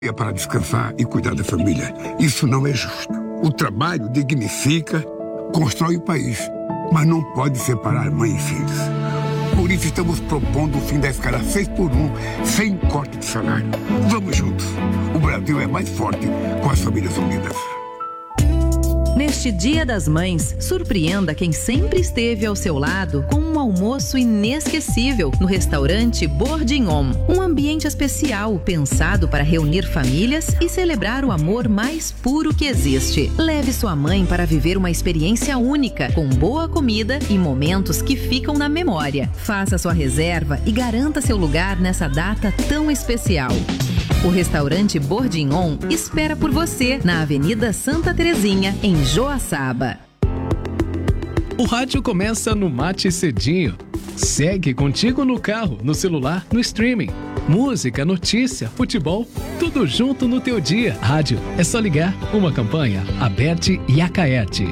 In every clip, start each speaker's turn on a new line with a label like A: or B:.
A: É para descansar e cuidar da família. Isso não é justo. O trabalho dignifica, constrói o país, mas não pode separar mãe e filhos. Por isso estamos propondo o fim da escala 6x1, sem corte de salário. Vamos juntos. O Brasil é mais forte com as famílias unidas.
B: Neste Dia das Mães, surpreenda quem sempre esteve ao seu lado com um almoço inesquecível no restaurante Bourguignon. Um ambiente especial pensado para reunir famílias e celebrar o amor mais puro que existe. Leve sua mãe para viver uma experiência única, com boa comida e momentos que ficam na memória. Faça sua reserva e garanta seu lugar nessa data tão especial. O restaurante Bourguignon espera por você na Avenida Santa Terezinha, em Joaçaba.
C: O rádio começa no Mate Cedinho. Segue contigo no carro, no celular, no streaming. Música, notícia, futebol, tudo junto no teu dia. Rádio, é só ligar. Uma campanha, Aberte e Acaerte.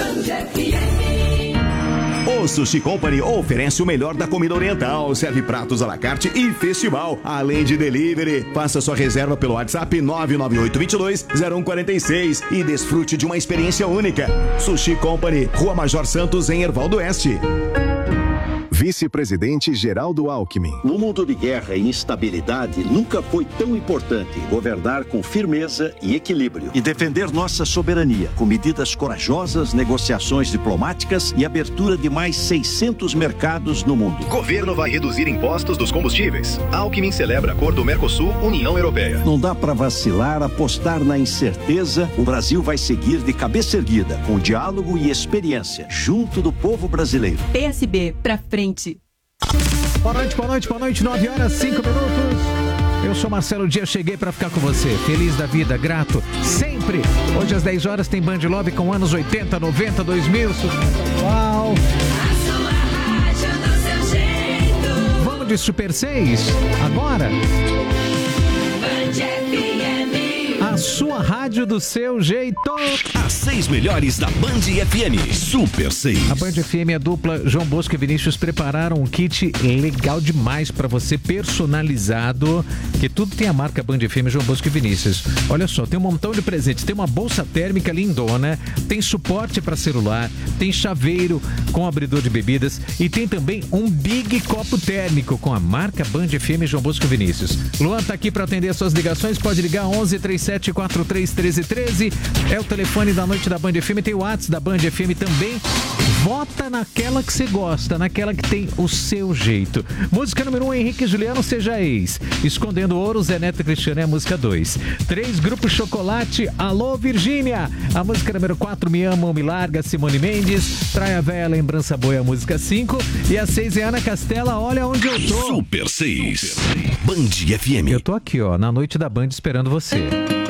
D: O Sushi Company oferece o melhor da comida oriental, serve pratos à la carte e festival, além de delivery. Faça sua reserva pelo WhatsApp 998220146 e desfrute de uma experiência única. Sushi Company, Rua Major Santos, em Herval do Oeste.
E: Vice-presidente Geraldo Alckmin.
F: No mundo de guerra e instabilidade, nunca foi tão importante governar com firmeza e equilíbrio e defender nossa soberania com medidas corajosas, negociações diplomáticas e abertura de mais 600 mercados no mundo.
G: Governo vai reduzir impostos dos combustíveis. Alckmin celebra acordo Mercosul-União Europeia.
F: Não dá para vacilar, apostar na incerteza. O Brasil vai seguir de cabeça erguida, com diálogo e experiência, junto do povo brasileiro.
H: PSB, pra frente.
I: Boa noite, 9 horas, 5 minutos. Eu sou Marcelo Dias, cheguei pra ficar com você. Feliz da vida, grato, sempre. Hoje às 10 horas tem Band Lobby com anos 80, 90, 2000. Uau! Vamos de Super 6, agora. A sua rádio do seu jeito.
D: As 6 melhores da Band FM. Super 6.
I: A Band FM, a dupla João Bosco e Vinícius prepararam um kit legal demais para você, personalizado, que tudo tem a marca Band FM, João Bosco e Vinícius. Olha só, tem um montão de presentes. Tem uma bolsa térmica lindona, tem suporte para celular, tem chaveiro com abridor de bebidas e tem também um big copo térmico com a marca Band FM, João Bosco e Vinícius. Luan tá aqui para atender as suas ligações, pode ligar 1137431313, é o telefone da noite da Band FM, tem o WhatsApp da Band FM também. Vota naquela que você gosta, naquela que tem o seu jeito. Música número 1, Henrique e Juliano, Seja Ex. Escondendo Ouro, Zé Neto e Cristiano é a música 2. 3, Grupo Chocolate, Alô Virgínia. A música número 4, Me Ama ou Me Larga, Simone Mendes. Praia Velha, Lembrança Boa, a música 5. E a 6 é Ana Castela, Olha Onde Eu Tô.
D: Super 6. Band FM.
I: Eu tô aqui, ó, na noite da Band esperando você.